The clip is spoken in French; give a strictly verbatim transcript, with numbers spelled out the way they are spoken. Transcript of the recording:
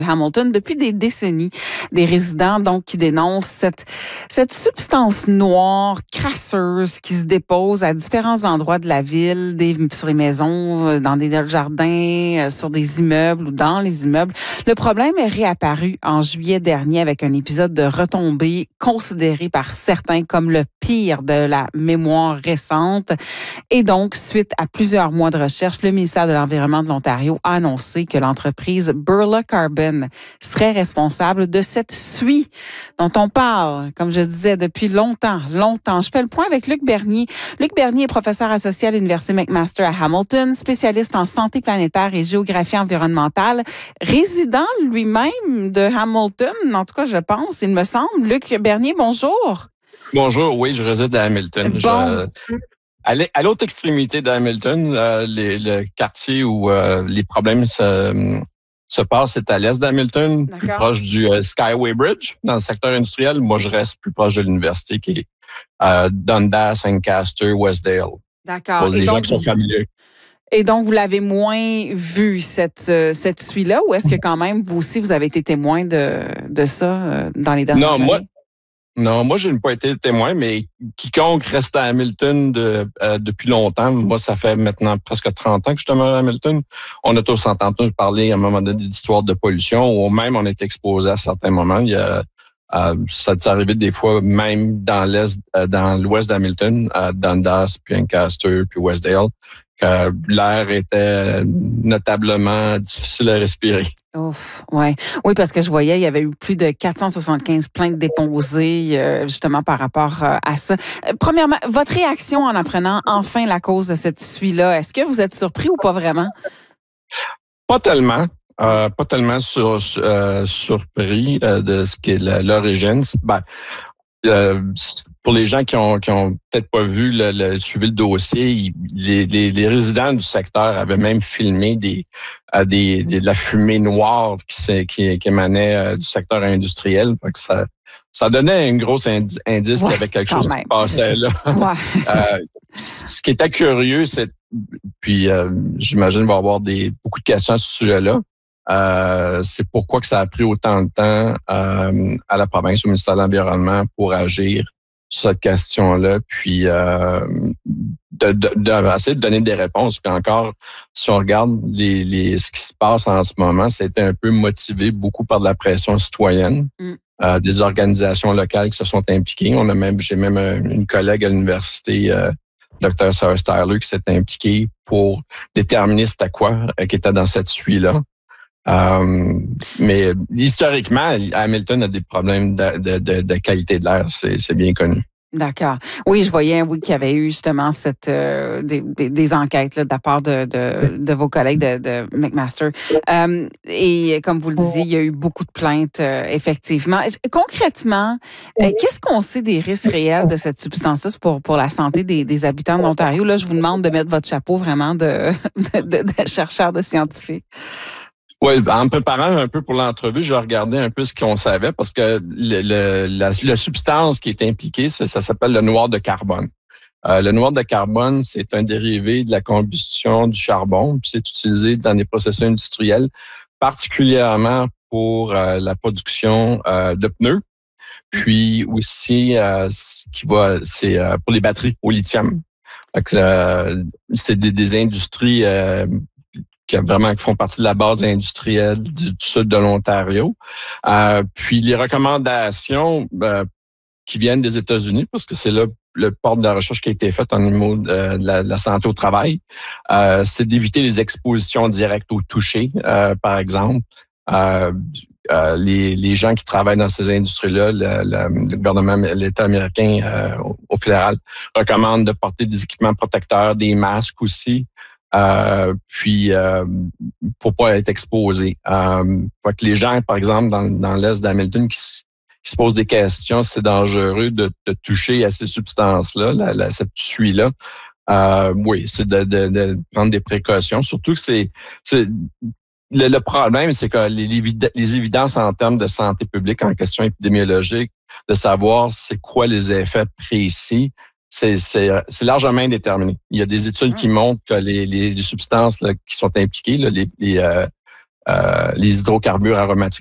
Hamilton depuis des décennies, des résidents donc qui dénoncent cette cette substance noire crasseuse qui se dépose à différents endroits de la ville, des, sur les maisons, dans des jardins, sur des immeubles ou dans les immeubles. Le problème est réapparu en juillet dernier avec un épisode de retombée considéré par certains comme le pire de la mémoire récente. Et donc, suite à plusieurs mois de recherche, le ministère de l'Environnement de l'Ontario a annoncé que l'entreprise Burla Carbon serait responsable de cette suie dont on parle, comme je disais, depuis longtemps, longtemps. Je fais le point avec Luc Bernier. Luc Bernier est professeur associé à l'Université McMaster à Hamilton, spécialiste en santé planétaire et géographie environnementale, résident lui-même de Hamilton, en tout cas, je pense, il me semble. Luc Bernier, bonjour. Bonjour, oui, je réside à Hamilton. Bon. Je, à l'autre extrémité d'Hamilton, euh, les, le quartier où euh, les problèmes se, se passent, c'est à l'est d'Hamilton, plus proche du euh, Skyway Bridge, dans le secteur industriel. Moi, je reste plus proche de l'université, qui est euh, Dundas, Ancaster, Westdale. D'accord. Pour les gens qui sont familiers. Et donc, vous l'avez moins vu, cette, cette suie-là, ou est-ce que quand même, vous aussi, vous avez été témoin de, de ça euh, dans les dernières non, années? Moi, Non, moi, je n'ai pas été témoin, mais quiconque reste à Hamilton de, euh, depuis longtemps, moi, ça fait maintenant presque trente ans que je demeure à Hamilton. On a tous entendu parler à un moment donné d'histoires de pollution, ou même on est exposé à certains moments. Il y a, euh, ça t'est arrivé des fois, même dans l'est, euh, dans l'ouest d'Hamilton, à Dundas, puis Ancaster, puis Westdale, que l'air était notablement difficile à respirer. Ouf, ouais. Oui, parce que je voyais, il y avait eu plus de quatre cent soixante-quinze plaintes déposées euh, justement par rapport euh, à ça. Euh, premièrement, votre réaction en apprenant enfin la cause de cette suie-là, est-ce que vous êtes surpris ou pas vraiment? Pas tellement. Euh, pas tellement sur, euh, surpris euh, de ce qu'est l'origine. Ben, euh, pour les gens qui ont qui ont peut-être pas vu le, le suivi le dossier, il, les, les, les résidents du secteur avaient même filmé des, euh, des, des de la fumée noire qui qui, qui émanait euh, du secteur industriel. Fait que ça ça donnait un gros indi- indice ouais, qu'il y avait quelque chose même. qui passait là. Ouais. euh, ce qui était curieux, c'est puis euh, j'imagine qu'il va y avoir des beaucoup de questions à ce sujet-là. Euh, c'est pourquoi que ça a pris autant de temps euh, à la province, au ministère de l'Environnement, pour agir sur cette question-là, puis euh, de, de, de, essayer de donner des réponses. Puis encore, si on regarde les, les, ce qui se passe en ce moment, c'était un peu motivé beaucoup par de la pression citoyenne, mm. euh, des organisations locales qui se sont impliquées. On a même, j'ai même une collègue à l'université, euh, Dr Sarah Styler, qui s'est impliquée pour déterminer c'était quoi euh, qui était dans cette suie-là. Euh, mais historiquement, Hamilton a des problèmes de, de, de, de qualité de l'air, c'est, c'est bien connu. D'accord. Oui, je voyais oui, qu'il y avait eu justement cette euh, des, des, des enquêtes là, de la part de, de, de vos collègues de, de McMaster. Euh, et comme vous le disiez, il y a eu beaucoup de plaintes, euh, effectivement. Concrètement, euh, qu'est-ce qu'on sait des risques réels de cette substance-là pour, pour la santé des, des habitants de l'Ontario? Là, je vous demande de mettre votre chapeau vraiment de, de, de, de chercheur, de scientifique. Oui, en me préparant un peu pour l'entrevue, je regardais un peu ce qu'on savait parce que le, le, la, la substance qui est impliquée, ça, ça s'appelle le noir de carbone. Euh, le noir de carbone, c'est un dérivé de la combustion du charbon, puis c'est utilisé dans les processus industriels, particulièrement pour euh, la production euh, de pneus, puis aussi euh, qui va, c'est euh, pour les batteries au lithium. Donc, euh, c'est des, des industries euh, qui vraiment qui font partie de la base industrielle du, du sud de l'Ontario. Euh, puis les recommandations euh, qui viennent des États-Unis, parce que c'est là le port de la recherche qui a été faite au niveau de, de, la, de la santé au travail, euh, c'est d'éviter les expositions directes au toucher, euh, par exemple. Euh, euh, les, les gens qui travaillent dans ces industries-là, le, le, le gouvernement, l'État américain euh, au, au fédéral recommande de porter des équipements protecteurs, des masques aussi. Euh, puis euh, pour pas être exposé. Euh, fait que les gens, par exemple, dans, dans l'est d'Hamilton, qui, qui se posent des questions, c'est dangereux de, de toucher à ces substances-là, la, la, cette suie-là. Euh, oui, c'est de, de, de prendre des précautions. Surtout que c'est, c'est le, le problème, c'est que les, les évidences en termes de santé publique, en question épidémiologique, de savoir c'est quoi les effets précis. C'est, c'est, c'est largement indéterminé. Il y a des études qui montrent que les, les, les substances là, qui sont impliquées, là, les, les, euh, euh, les hydrocarbures aromatiques